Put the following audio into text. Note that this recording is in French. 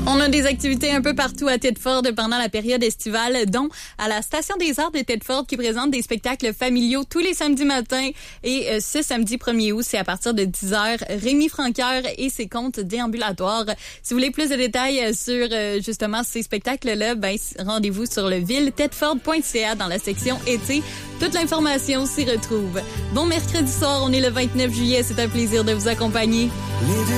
On a des activités un peu partout à Thetford pendant la période estivale, dont à la Station des Arts de Thetford qui présente des spectacles familiaux tous les samedis matins. Et ce samedi 1er août, c'est à partir de 10h. Rémi Franqueur et ses contes déambulatoires. Si vous voulez plus de détails sur justement ces spectacles-là, ben rendez-vous sur le ville-thetford.ca dans la section été. Toute l'information s'y retrouve. Bon mercredi soir, on est le 29 juillet. C'est un plaisir de vous accompagner.